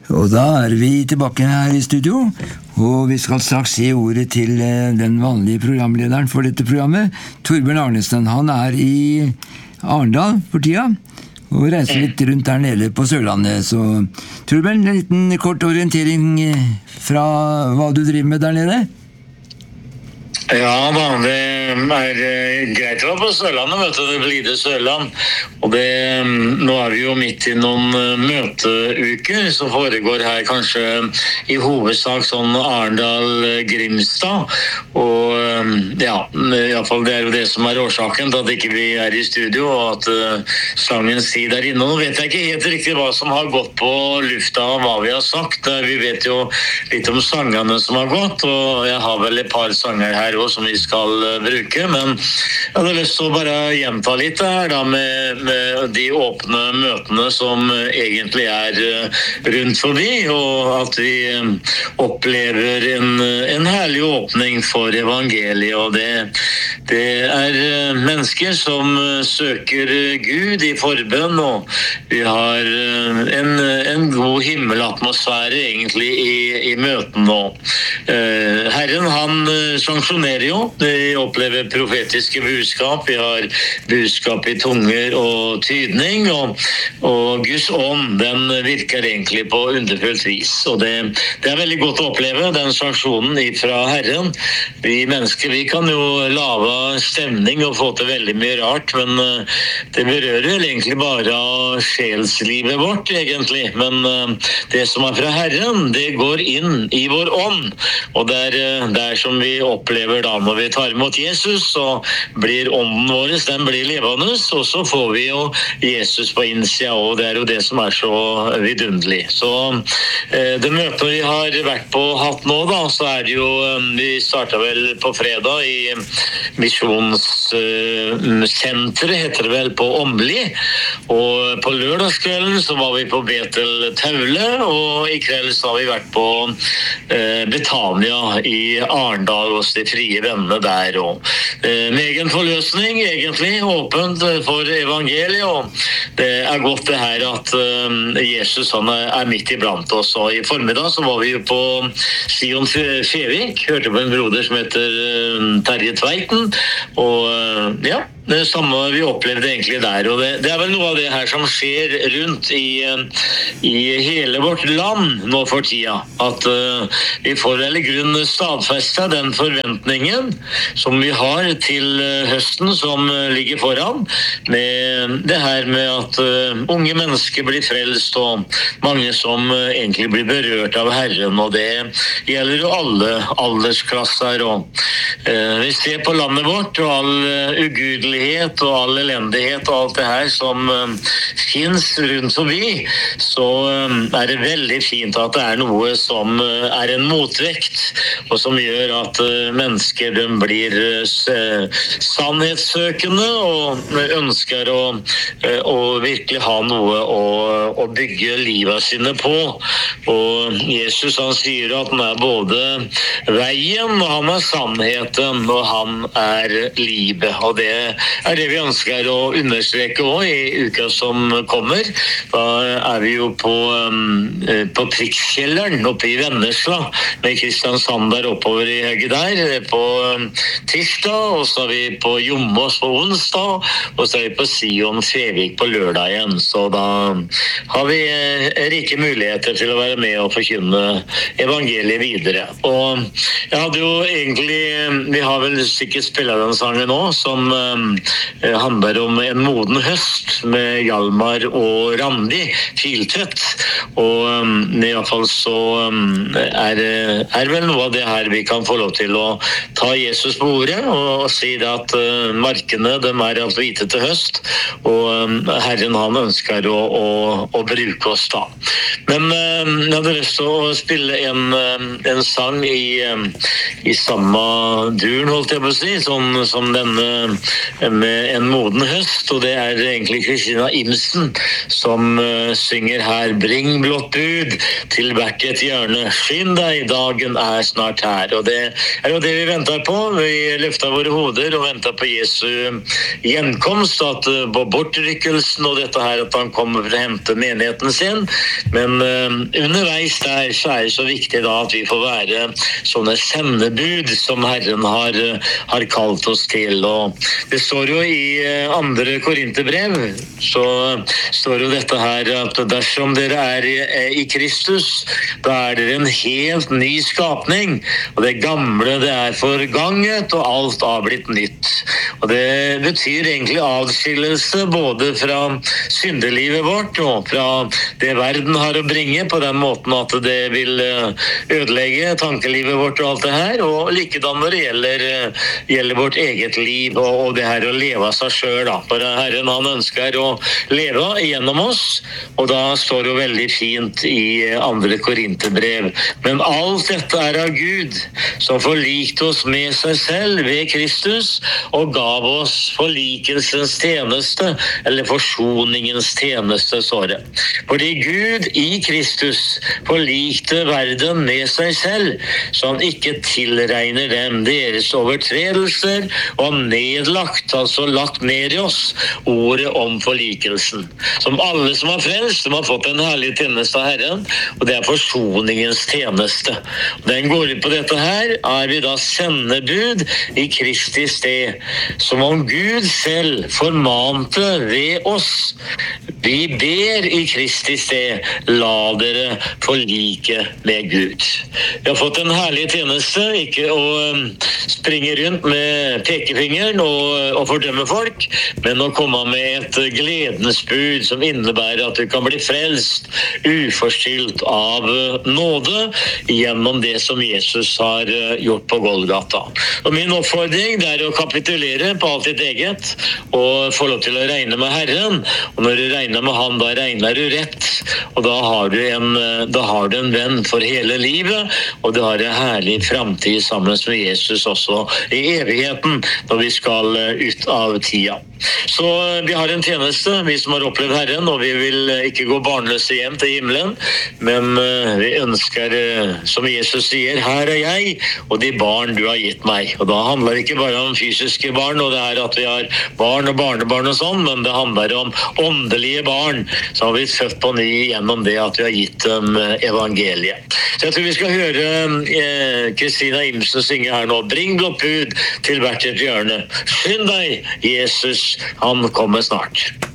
Og da vi tilbake her I studio, og vi skal straks gi ordet til den vanlige programlederen for dette programmet, Torbjørn Arnesen. Han I Arendal for tida, og reiser litt rundt der nede på Sørlandet. Så Torbjørn, en liten kort orientering fra hva du driver med der nede? Ja da, det greit å være på Sørlandet, vet du, det blide Sørland. Og nå vi jo midt I noen møteuker, som foregår her kanskje I hovedsak sånn Arendal-Grimstad. Og ja, I alle fall det jo det som årsaken til at ikke vi I studio, og at sangen sier der inne. Nå vet jeg ikke helt riktig hva som har gått på lufta og hva vi har sagt. Vi vet jo litt om sangene som har gått, og jeg har vel et par sanger her også, som vi skal bruke, men jeg hadde lyst til å bare gjenta litt her da med de åpne møtene som egentlig rundt forbi, og at vi opplever en herlig åpning for evangeliet, og det mennesker som søker Gud I forbønn, og vi har en god himmelatmosfære egentlig I møten nå. Herren, han sanksjonerer jo, vi opplever profetiske budskap, vi har budskap I tunger og tydning, og Guds ånd, den virker egentlig på underfullt vis, og det veldig godt å oppleve, den sanksjonen fra Herren. Vi mennesker, vi kan jo lave stemning og få til veldig mye rart, men det berører vel egentlig bare sjelslivet vårt, egentlig, men det som fra Herren, det går inn I vår ånd, og det som vi opplever da når vi tar imot Jesus, så blir ånden vår, den blir levende, og så får vi jo Jesus på innsida, og det jo det som så vidunderlig. Så det møtet vi har vært på hatt nå da, så det jo, vi startet vel på fredag I Misjonssenteret, heter det vel, på Åmli, og på lørdagskvelden så var vi på Betel Taule, og I kveld så har vi vært på Betania I Arendal hos de frie vennene der, og med egen forløsning, egentlig, åpent for evangeliet, og det godt det her at Jesus han midt iblant oss, og I formiddag så var vi jo på Sion Fevik, hørte på en broder som heter Terje Tveiten, og ja, det samme vi opplevde egentlig der, og det vel noe av det her som skjer rundt I hele vårt land nå for tida, at vi får vel I grunn stadfestet den forventningen som vi har til høsten som ligger foran, med det her med at unge mennesker blir frelst, og mange som egentlig blir berørt av Herren, og det gjelder jo alle aldersklasser, og vi ser på landet vårt, og all ugudelighet, og all elendighet, og alt det her som finnes rundt forbi, så det veldig fint at det noe som en motvekt, og som gjør at mennesker de blir sannhetssøkende og ønsker å virkelig ha noe å bygge livet sine på. Og Jesus han sier at han både veien, og han sannheten, og han livet. Og det det vi ønsker å understreke også I uka som kommer. Da vi jo på Prikskjelleren oppe I Vennesla, med Kristiansand der oppover I Høgge der, på tirsdag, og så vi på Jomås på onsdag, og så vi på Sion Fevik på lørdag igjen. Så da har vi rike muligheter til å være med og forkynne evangeliet videre. Og jeg hadde jo egentlig, vi har vel sikkert spillet den sangen nå, som handler om en moden høst med Hjalmar og Randi Filtvedt, og I hvert fall så vel noe av det her vi kan få lov til å ta Jesus på ordet og si det at markene de alt hvite til høst, og Herren han ønsker å bruke oss da. Men jeg hadde lyst til å spille en sang I samme duren, holdt jeg på å si, som denne med en moden høst, og det egentlig Kristina Imsen som synger her: Bring blått bud til hvert et hjørne, skynd deg, dagen snart her. Og det jo det vi venter på. Vi løfter våre hoder og venter på Jesu gjenkomst, at på bortrykkelsen og dette her, at han kommer for å hente menigheten sin. Men underveis der så det så viktig da at vi får være sånne sendebud som Herren har kalt oss til. Og det står jo i 2. Korinterbrev, så står jo dette her at dersom dere i Kristus, da dere en helt ny skapning, og det gamle det forganget, og alt blitt nytt. Og det betyr egentlig adskillelse både fra syndelivet vårt og fra det verden har å bringe, på den måten at det vil ødelegge tankelivet vårt og alt det her, og likedan når det gjelder vårt eget liv og det her å leve av seg selv da. For Herren han ønsker å leve gjennom oss, og da står det jo veldig fint i 2. Korinterbrev: men alt dette av Gud, som forlikte oss med seg selv ved Kristus, og gav oss forlikelsens tjeneste, eller forsoningens tjeneste, står det. Fordi Gud i Kristus forlikte verden med seg selv, så han ikke tilregner dem deres overtredelser, og nedlagt, altså lagt ned i oss, ordet om forlikelsen. Som alle som har frelst, de har fått en herlig tjeneste av Herren, og det forsoningens tjeneste. Den går ut på dette her: vi da sendebud i Kristi sted, som om Gud selv formante ved oss. Vi ber i Kristi sted, la dere forlike med Gud. Vi har fått en herlig tjeneste, ikke å springe rundt med pekefingeren og fordømme folk, men å komme med et gledens bud som innebærer at du kan bli frelst uforskyldt av nåde gjennom det som Jesus har gjort på Golgata. Og min oppfordring det å kapitulere på alt ditt eget og få lov til å regne med Herren, og når du regner med Han, da regner du rett, og da har du en venn for hele livet, og du har en herlig fremtid sammen med Jesus også i evigheten når vi skal ut av tida. Så vi har en tjeneste, vi som har opplevd Herren, og vi vil ikke gå barnløse hjem til himmelen, men vi ønsker, som Jesus sier: her jeg, og de barn du har gitt meg. Og da handler det ikke bare om fysiske barn, og det at vi har barn og barnebarn og sånn, men det handler om åndelige barn som har blitt født på ny gjennom det at vi har gitt dem evangeliet. Så jeg tror vi skal høre Kristina Imsen synge her nå: Bring blått bud til hvert et hjørne. Skynd deg, Jesus, han kommer snart.